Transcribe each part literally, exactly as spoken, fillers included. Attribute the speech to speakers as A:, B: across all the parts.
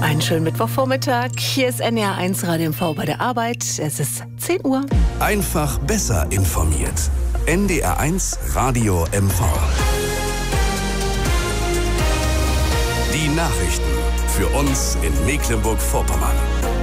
A: Einen schönen Mittwochvormittag. Hier ist N D R eins Radio M V bei der Arbeit. Es ist zehn Uhr.
B: Einfach besser informiert. N D R eins Radio M V. Die Nachrichten für uns in Mecklenburg-Vorpommern.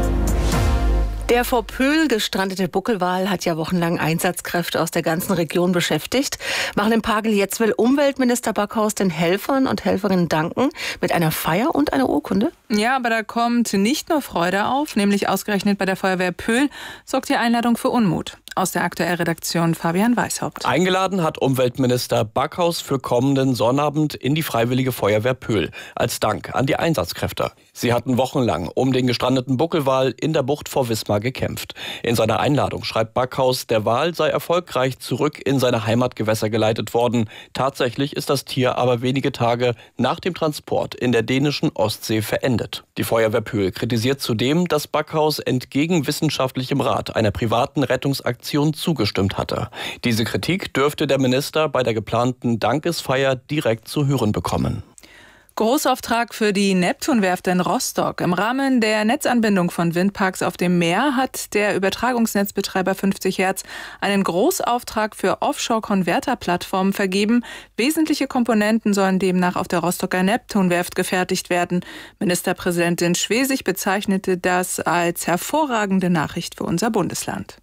A: Der vor Pöhl gestrandete Buckelwal hat ja wochenlang Einsatzkräfte aus der ganzen Region beschäftigt. Machen in Pagel jetzt will Umweltminister Backhaus den Helfern und Helferinnen danken mit einer Feier und einer Urkunde.
C: Ja, aber da kommt nicht nur Freude auf, nämlich ausgerechnet bei der Feuerwehr Pöhl sorgt die Einladung für Unmut. Aus der Aktuellredaktion Fabian Weishaupt.
D: Eingeladen hat Umweltminister Backhaus für kommenden Sonnabend in die Freiwillige Feuerwehr Pöhl als Dank an die Einsatzkräfte. Sie hatten wochenlang um den gestrandeten Buckelwal in der Bucht vor Wismar gekämpft. In seiner Einladung schreibt Backhaus, der Wal sei erfolgreich zurück in seine Heimatgewässer geleitet worden. Tatsächlich ist das Tier aber wenige Tage nach dem Transport in der dänischen Ostsee verendet. Die Feuerwehr Pöhl kritisiert zudem, dass Backhaus entgegen wissenschaftlichem Rat einer privaten Rettungsaktion zugestimmt hatte. Diese Kritik dürfte der Minister bei der geplanten Dankesfeier direkt zu hören bekommen.
C: Großauftrag für die Neptunwerft in Rostock. Im Rahmen der Netzanbindung von Windparks auf dem Meer hat der Übertragungsnetzbetreiber fünfzig Hertz einen Großauftrag für Offshore-Konverterplattformen vergeben. Wesentliche Komponenten sollen demnach auf der Rostocker Neptunwerft gefertigt werden. Ministerpräsidentin Schwesig bezeichnete das als hervorragende Nachricht für unser Bundesland.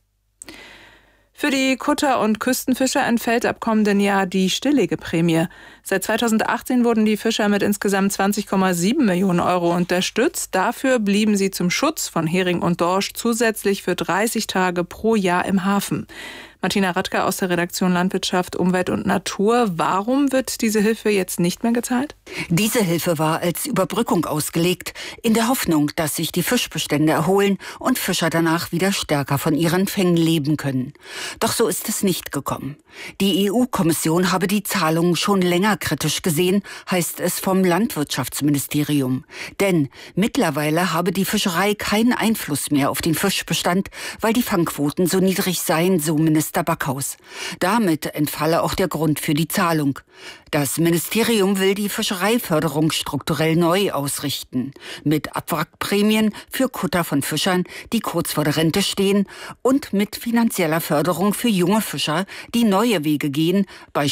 C: Für die Kutter- und Küstenfischer entfällt ab kommenden Jahr die Stilllegeprämie. Seit zweitausendachtzehn wurden die Fischer mit insgesamt zwanzig Komma sieben Millionen Euro unterstützt. Dafür blieben sie zum Schutz von Hering und Dorsch zusätzlich für dreißig Tage pro Jahr im Hafen. Martina Radke aus der Redaktion Landwirtschaft, Umwelt und Natur. Warum wird diese Hilfe jetzt nicht mehr gezahlt?
E: Diese Hilfe war als Überbrückung ausgelegt, in der Hoffnung, dass sich die Fischbestände erholen und Fischer danach wieder stärker von ihren Fängen leben können. Doch so ist es nicht gekommen. Die E U-Kommission habe die Zahlungen schon länger kritisch gesehen, heißt es vom Landwirtschaftsministerium. Denn mittlerweile habe die Fischerei keinen Einfluss mehr auf den Fischbestand, weil die Fangquoten so niedrig seien, so Minister Backhaus. Damit entfalle auch der Grund für die Zahlung. Das Ministerium will die Fischereiförderung strukturell neu ausrichten. Mit Abwrackprämien für Kutter von Fischern, die kurz vor der Rente stehen, und mit finanzieller Förderung für junge Fischer, die neue Wege gehen, beispielsweise